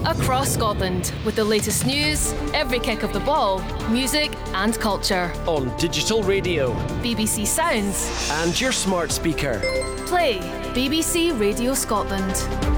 across Scotland with the latest news, every kick of the ball, music and culture. On digital radio, BBC Sounds and your smart speaker. Play BBC Radio Scotland.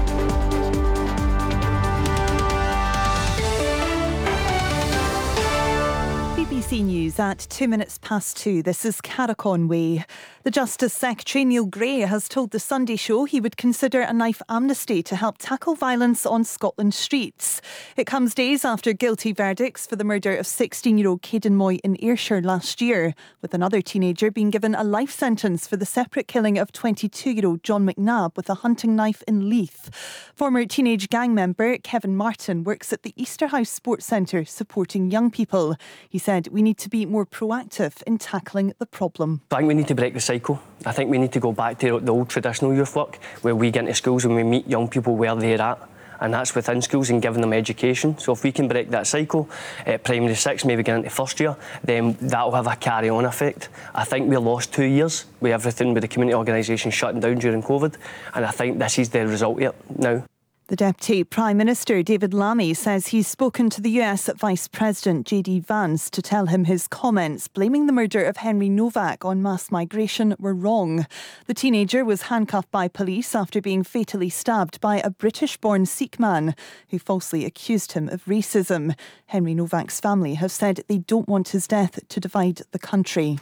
BBC News at 2:02. This is Cara Conway. The Justice Secretary Neil Gray has told The Sunday Show he would consider a knife amnesty to help tackle violence on Scotland's streets. It comes days after guilty verdicts for the murder of 16-year-old Caden Moy in Ayrshire last year, with another teenager being given a life sentence for the separate killing of 22-year-old John McNabb with a hunting knife in Leith. Former teenage gang member Kevin Martin works at the Easterhouse Sports Centre supporting young people. He said, "We need to be more proactive in tackling the problem." I think we need to break the cycle. I think we need to go back to the old traditional youth work where we get into schools and we meet young people where they're at, and that's within schools and giving them education. So if we can break that cycle at primary 6, maybe get into first year, then that'll have a carry-on effect. I think we lost 2 years with everything with the community organisation shutting down during COVID, and I think this is the result here now. The Deputy Prime Minister, David Lammy, says he's spoken to the US Vice President JD Vance to tell him his comments blaming the murder of Henry Novak on mass migration were wrong. The teenager was handcuffed by police after being fatally stabbed by a British-born Sikh man who falsely accused him of racism. Henry Novak's family have said they don't want his death to divide the country.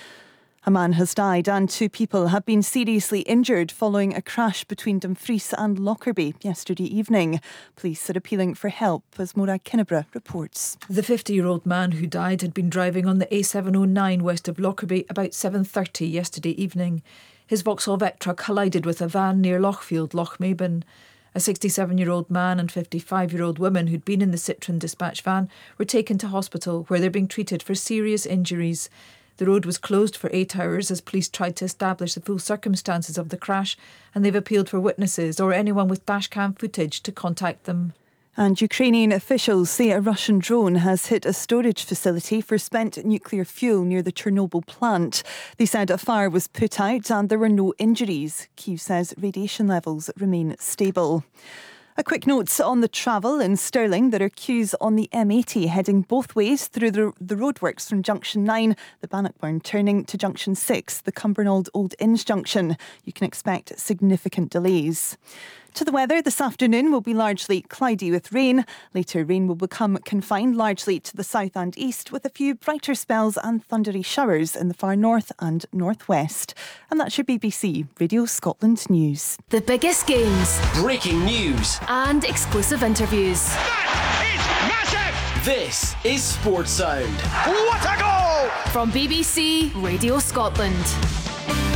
A man has died and 2 people have been seriously injured following a crash between Dumfries and Lockerbie yesterday evening. Police are appealing for help, as Morag Kinnebra reports. The 50-year-old man who died had been driving on the A709 west of Lockerbie about 7:30 yesterday evening. His Vauxhall Vectra collided with a van near Lochfield, Lochmaben. A 67-year-old man and 55-year-old woman who'd been in the Citroën dispatch van were taken to hospital where they're being treated for serious injuries. The road was closed for 8 hours as police tried to establish the full circumstances of the crash, and they've appealed for witnesses or anyone with dashcam footage to contact them. And Ukrainian officials say a Russian drone has hit a storage facility for spent nuclear fuel near the Chernobyl plant. They said a fire was put out and there were no injuries. Kyiv says radiation levels remain stable. A quick note on the travel in Stirling. There are queues on the M80 heading both ways through the roadworks from Junction 9, the Bannockburn, turning to Junction 6, the Cumbernauld Old Inns Junction. You can expect significant delays. To the weather, this afternoon will be largely cloudy with rain. Later, rain will become confined largely to the south and east, with a few brighter spells and thundery showers in the far north and northwest. And that's your BBC Radio Scotland news. The biggest games, Breaking news. and exclusive interviews. That is massive! This is Sports Sound. What a goal! From BBC Radio Scotland.